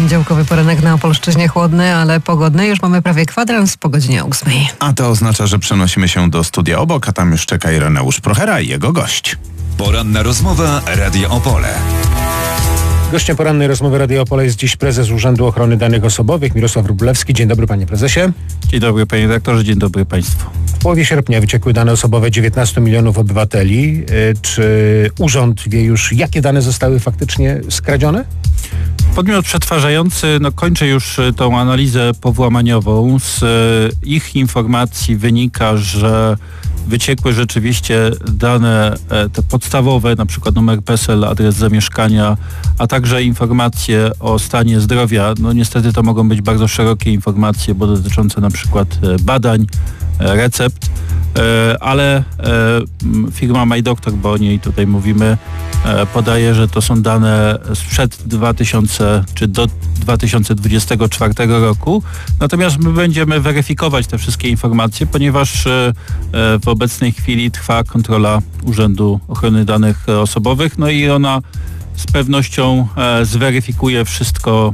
Poniedziałkowy poranek na Opolszczyźnie chłodny, ale pogodny. Już mamy prawie kwadrans po godzinie 8. A to oznacza, że przenosimy się do studia obok, a tam już czeka Ireneusz Prochera i jego gość. Poranna rozmowa Radia Opole. Gościem porannej rozmowy Radia Opole jest dziś prezes Urzędu Ochrony Danych Osobowych Mirosław Wróblewski. Dzień dobry, panie prezesie. Dzień dobry, panie redaktorze, dzień dobry państwu. W połowie sierpnia wyciekły dane osobowe 19 milionów obywateli. Czy urząd wie już, jakie dane zostały faktycznie skradzione? Podmiot przetwarzający kończy już tą analizę powłamaniową. Z ich informacji wynika, że wyciekły rzeczywiście dane te podstawowe, na przykład numer PESEL, adres zamieszkania, a także informacje o stanie zdrowia. Niestety to mogą być bardzo szerokie informacje, bo dotyczące na przykład badań, recept, ale firma MyDoctor, bo o niej tutaj mówimy, podaje, że to są dane sprzed 2000 czy do 2024 roku. Natomiast my będziemy weryfikować te wszystkie informacje, ponieważ w obecnej chwili trwa kontrola Urzędu Ochrony Danych Osobowych, i ona z pewnością zweryfikuje wszystko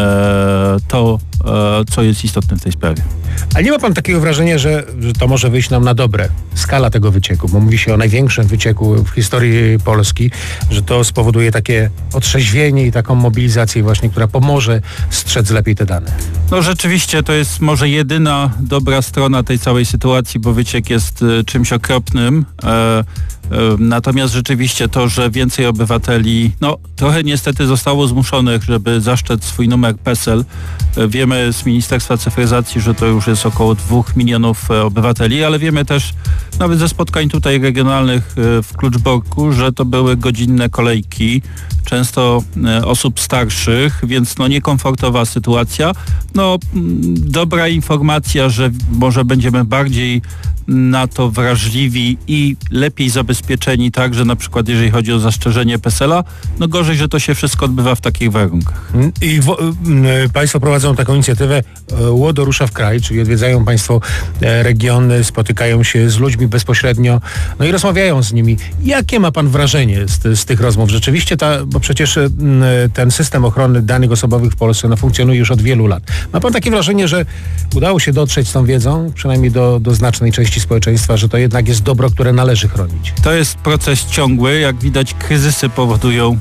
to, co jest istotne w tej sprawie. Ale nie ma pan takiego wrażenia, że to może wyjść nam na dobre, skala tego wycieku, bo mówi się o największym wycieku w historii Polski, że to spowoduje takie otrzeźwienie i taką mobilizację właśnie, która pomoże strzec lepiej te dane? Rzeczywiście to jest może jedyna dobra strona tej całej sytuacji, bo wyciek jest czymś okropnym. Natomiast rzeczywiście to, że więcej obywateli, trochę niestety zostało zmuszonych, żeby zaszczec swój numer PESEL. Wiemy z Ministerstwa Cyfryzacji, że to już jest około 2 milionów obywateli, ale wiemy też nawet ze spotkań tutaj regionalnych w Kluczborku, że to były godzinne kolejki, często osób starszych, więc niekomfortowa sytuacja. Dobra informacja, że może będziemy bardziej na to wrażliwi i lepiej zabezpieczeni, także na przykład jeżeli chodzi o zastrzeżenie PESEL-a, gorzej, że to się wszystko odbywa w takich warunkach. I państwo prowadzą taką inicjatywę Łodo rusza w kraj, czyli odwiedzają państwo regiony, spotykają się z ludźmi bezpośrednio, i rozmawiają z nimi. Jakie ma pan wrażenie z tych rozmów? Rzeczywiście bo przecież ten system ochrony danych osobowych w Polsce funkcjonuje już od wielu lat. Ma pan takie wrażenie, że udało się dotrzeć z tą wiedzą, przynajmniej do znacznej części społeczeństwa, że to jednak jest dobro, które należy chronić? To jest proces ciągły. Jak widać, kryzysy powodują,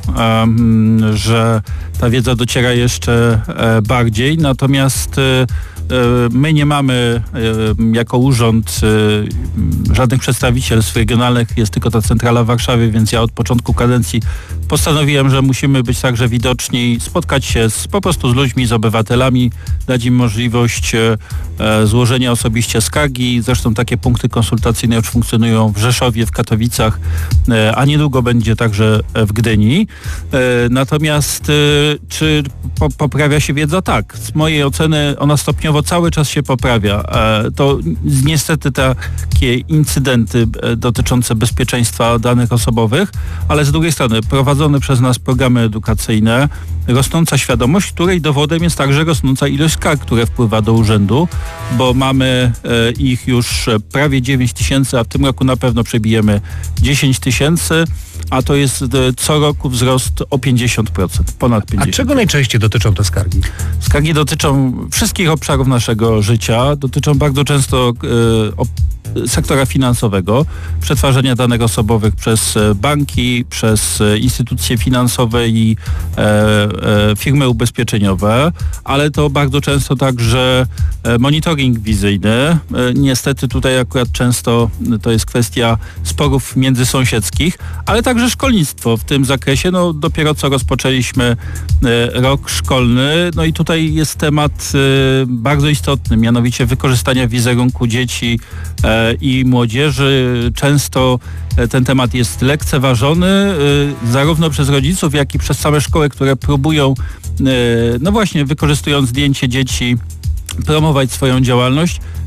że ta wiedza dociera jeszcze bardziej. Natomiast my nie mamy jako urząd żadnych przedstawicielstw regionalnych, jest tylko ta centrala w Warszawie, więc ja od początku kadencji postanowiłem, że musimy być także widoczni, spotkać się po prostu z ludźmi, z obywatelami, dać im możliwość złożenia osobiście skargi. Zresztą takie punkty konsultacyjne już funkcjonują w Rzeszowie, w Katowicach, a niedługo będzie także w Gdyni. Natomiast czy poprawia się wiedza? Tak. Z mojej oceny ona stopniowo cały czas się poprawia. To niestety takie incydenty dotyczące bezpieczeństwa danych osobowych, ale z drugiej strony prowadzone przez nas programy edukacyjne, rosnąca świadomość, której dowodem jest także rosnąca ilość skarg, które wpływa do urzędu, bo mamy ich już prawie 9 tysięcy, a w tym roku na pewno przebijemy 10 tysięcy, a to jest co roku wzrost o 50%, ponad 50%. A czego najczęściej dotyczą te skargi? Skargi dotyczą wszystkich obszarów naszego życia, dotyczą bardzo często sektora finansowego, przetwarzania danych osobowych przez banki, przez instytucje finansowe i firmy ubezpieczeniowe, ale to bardzo często także monitoring wizyjny. Niestety tutaj akurat często to jest kwestia sporów międzysąsiedzkich, ale także szkolnictwo w tym zakresie. Dopiero co rozpoczęliśmy rok szkolny, i tutaj jest temat bardzo istotny, mianowicie wykorzystania wizerunku dzieci i młodzieży. Często ten temat jest lekceważony zarówno przez rodziców, jak i przez same szkoły, które próbują, właśnie wykorzystując zdjęcie dzieci, promować swoją działalność.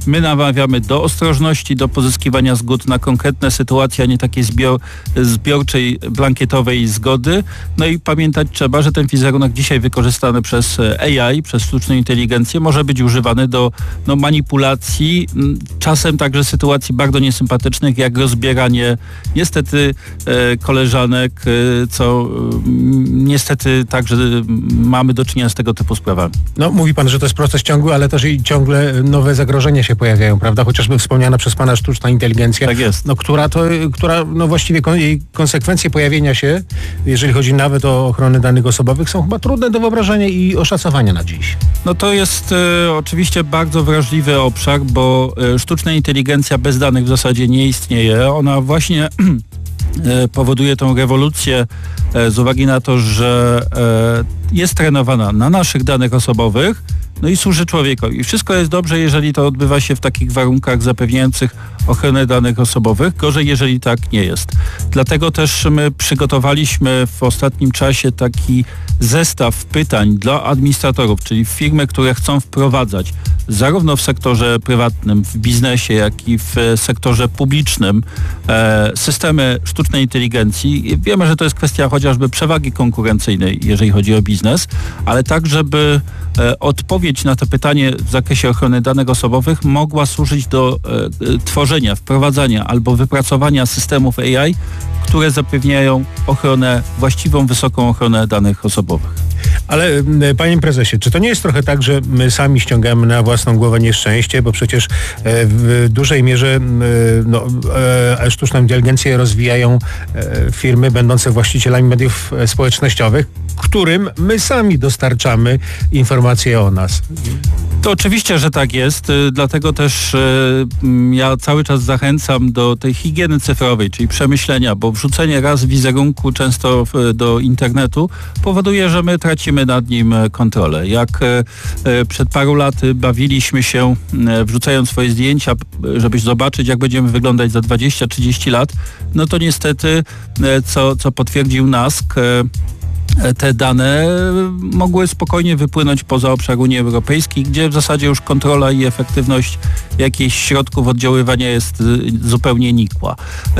My namawiamy do ostrożności, do pozyskiwania zgód na konkretne sytuacje, a nie takiej zbiorczej, blankietowej zgody. No i pamiętać trzeba, że ten wizerunek dzisiaj wykorzystany przez AI, przez sztuczną inteligencję, może być używany do manipulacji, czasem także sytuacji bardzo niesympatycznych, jak rozbieranie niestety koleżanek, co niestety także mamy do czynienia z tego typu sprawami. No, mówi pan, że to jest proces ciągły, ale też i ciągle nowe zagrożenia się pojawiają, prawda? Chociażby wspomniana przez pana sztuczna inteligencja, Tak jest. która właściwie jej konsekwencje pojawienia się, jeżeli chodzi nawet o ochronę danych osobowych, są chyba trudne do wyobrażenia i oszacowania na dziś. No to jest oczywiście bardzo wrażliwy obszar, bo sztuczna inteligencja bez danych w zasadzie nie istnieje. Ona właśnie powoduje tą rewolucję z uwagi na to, że jest trenowana na naszych danych osobowych, no i służy człowiekowi. I wszystko jest dobrze, jeżeli to odbywa się w takich warunkach zapewniających ochronę danych osobowych. Gorzej, jeżeli tak nie jest. Dlatego też my przygotowaliśmy w ostatnim czasie taki zestaw pytań dla administratorów, czyli firmy, które chcą wprowadzać zarówno w sektorze prywatnym, w biznesie, jak i w sektorze publicznym systemy sztucznej inteligencji. I wiemy, że to jest kwestia chociażby przewagi konkurencyjnej, jeżeli chodzi o biznes, ale tak, żeby odpowiedź na to pytanie w zakresie ochrony danych osobowych mogła służyć do tworzenia, wprowadzania albo wypracowania systemów AI, które zapewniają ochronę, właściwą, wysoką ochronę danych osobowych. Ale panie prezesie, czy to nie jest trochę tak, że my sami ściągamy na własną głowę nieszczęście, bo przecież w dużej mierze sztuczną inteligencję rozwijają firmy będące właścicielami mediów społecznościowych, którym my sami dostarczamy informacje o nas. To oczywiście, że tak jest, dlatego też ja cały czas zachęcam do tej higieny cyfrowej, czyli przemyślenia, bo wrzucenie raz wizerunku często do internetu powoduje, że my tracimy nad nim kontrolę. Jak przed paru laty bawiliśmy się wrzucając swoje zdjęcia, żeby zobaczyć, jak będziemy wyglądać za 20-30 lat, no to niestety, co potwierdził NASK, te dane mogły spokojnie wypłynąć poza obszar Unii Europejskiej, gdzie w zasadzie już kontrola i efektywność jakichś środków oddziaływania jest zupełnie nikła.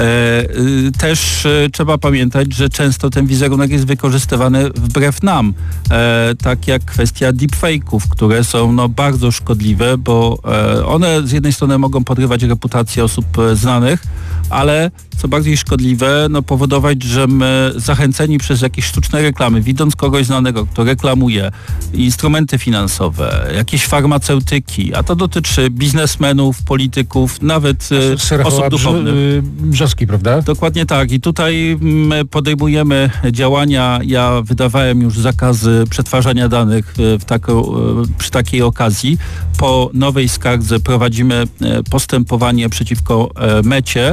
Też trzeba pamiętać, że często ten wizerunek jest wykorzystywany wbrew nam, tak jak kwestia deepfake'ów, które są bardzo szkodliwe, bo one z jednej strony mogą podrywać reputację osób znanych, ale co bardziej szkodliwe, powodować, że my zachęceni przez jakieś sztuczne reklamy, widząc kogoś znanego, kto reklamuje instrumenty finansowe, jakieś farmaceutyki, a to dotyczy biznesmenów, polityków, nawet osób duchownych. Brzozki, prawda? Dokładnie tak. I tutaj my podejmujemy działania. Ja wydawałem już zakazy przetwarzania danych przy takiej okazji. Po nowej skardze prowadzimy postępowanie przeciwko Mecie.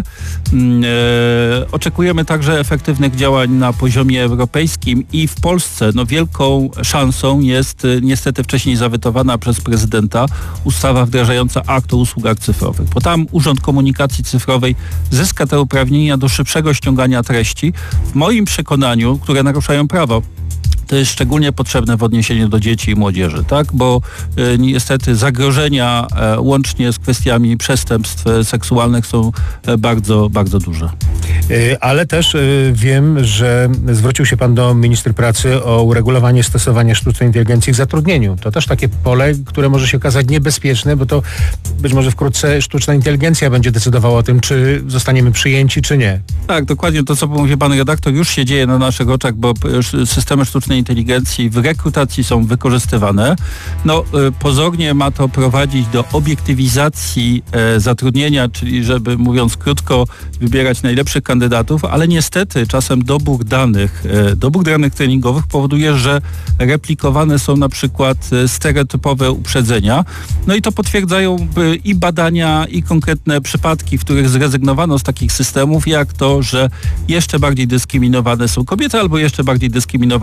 Oczekujemy także efektywnych działań na poziomie europejskim i w Polsce wielką szansą jest niestety wcześniej zawetowana przez prezydenta ustawa wdrażająca akt o usługach cyfrowych, bo tam Urząd Komunikacji Cyfrowej zyska te uprawnienia do szybszego ściągania treści, w moim przekonaniu, które naruszają prawo. To jest szczególnie potrzebne w odniesieniu do dzieci i młodzieży, tak? Bo niestety zagrożenia łącznie z kwestiami przestępstw seksualnych są bardzo, bardzo duże. Ale też wiem, że zwrócił się pan do ministra pracy o uregulowanie stosowania sztucznej inteligencji w zatrudnieniu. To też takie pole, które może się okazać niebezpieczne, bo to być może wkrótce sztuczna inteligencja będzie decydowała o tym, czy zostaniemy przyjęci, czy nie. Tak, dokładnie to, co mówi pan redaktor, już się dzieje na naszych oczach, bo systemy sztucznej inteligencji w rekrutacji są wykorzystywane. Pozornie ma to prowadzić do obiektywizacji zatrudnienia, czyli żeby, mówiąc krótko, wybierać najlepszych kandydatów, ale niestety czasem dobór danych treningowych powoduje, że replikowane są na przykład stereotypowe uprzedzenia. No i to potwierdzają i badania, i konkretne przypadki, w których zrezygnowano z takich systemów, jak to, że jeszcze bardziej dyskryminowane są kobiety albo jeszcze bardziej dyskryminowani mężczyźni.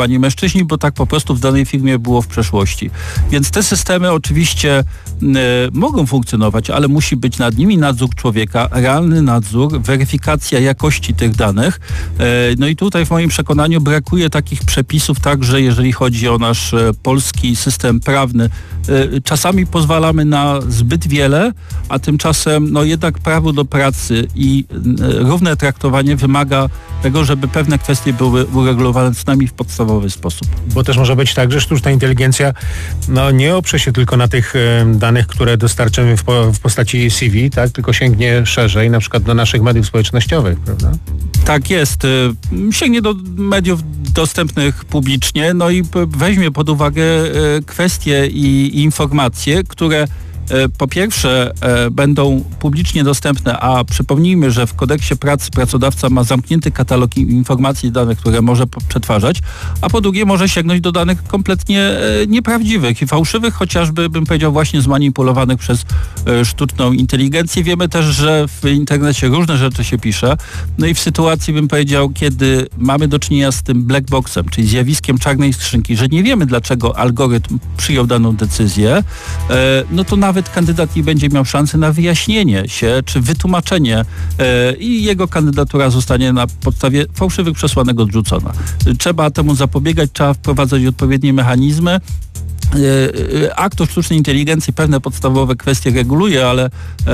spadaszczyźni, bo tak po prostu w danej firmie było w przeszłości. Więc te systemy oczywiście mogą funkcjonować, ale musi być nad nimi nadzór człowieka, realny nadzór, weryfikacja jakości tych danych. No i tutaj w moim przekonaniu brakuje takich przepisów także, jeżeli chodzi o nasz polski system prawny. Czasami pozwalamy na zbyt wiele, a tymczasem no jednak prawo do pracy i równe traktowanie wymaga tego, żeby pewne kwestie były uregulowane co najmniej w podstawowy sposób. Bo też może być tak, że sztuczna inteligencja nie oprze się tylko na tych danych, które dostarczymy w postaci CV, tak, tylko sięgnie szerzej, na przykład do naszych mediów społecznościowych, prawda? Tak jest. Sięgnie do mediów dostępnych publicznie, no i weźmie pod uwagę kwestie i informacje, które po pierwsze będą publicznie dostępne, a przypomnijmy, że w kodeksie pracy pracodawca ma zamknięty katalog informacji i danych, które może przetwarzać, a po drugie może sięgnąć do danych kompletnie nieprawdziwych i fałszywych, chociażby bym powiedział właśnie zmanipulowanych przez sztuczną inteligencję. Wiemy też, że w internecie różne rzeczy się pisze, no i w sytuacji bym powiedział, kiedy mamy do czynienia z tym black boxem, czyli zjawiskiem czarnej skrzynki, że nie wiemy dlaczego algorytm przyjął daną decyzję, no to nawet kandydat nie będzie miał szansy na wyjaśnienie się, czy wytłumaczenie i jego kandydatura zostanie na podstawie fałszywych przesłanek odrzucona. Trzeba temu zapobiegać, trzeba wprowadzać odpowiednie mechanizmy. Akt o sztucznej inteligencji pewne podstawowe kwestie reguluje, ale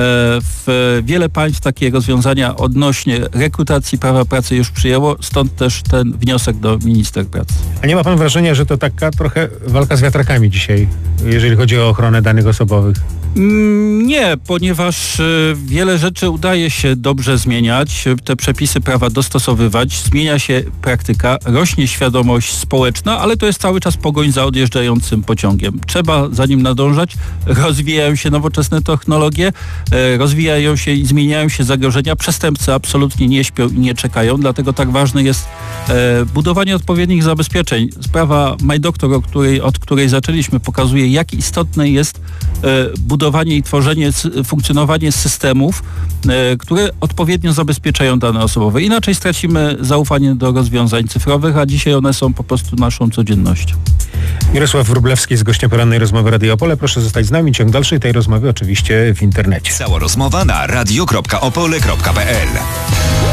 w wiele państw takie rozwiązania odnośnie rekrutacji prawa pracy już przyjęło, stąd też ten wniosek do minister pracy. A nie ma pan wrażenia, że to taka trochę walka z wiatrakami dzisiaj, jeżeli chodzi o ochronę danych osobowych? Nie, ponieważ wiele rzeczy udaje się dobrze zmieniać, te przepisy prawa dostosowywać, zmienia się praktyka, rośnie świadomość społeczna, ale to jest cały czas pogoń za odjeżdżającym pociągiem. Trzeba za nim nadążać, rozwijają się nowoczesne technologie, rozwijają się i zmieniają się zagrożenia. Przestępcy absolutnie nie śpią i nie czekają, dlatego tak ważne jest budowanie odpowiednich zabezpieczeń. Sprawa MyDoktor, od której zaczęliśmy, pokazuje, jak istotne jest budowanie i tworzenie, funkcjonowanie systemów, które odpowiednio zabezpieczają dane osobowe. Inaczej stracimy zaufanie do rozwiązań cyfrowych, a dzisiaj one są po prostu naszą codziennością. Mirosław Wróblewski z gościem porannej rozmowy Radio Opole. Proszę zostać z nami. Ciąg dalszej tej rozmowy oczywiście w internecie. Cała rozmowa na radio.opole.pl.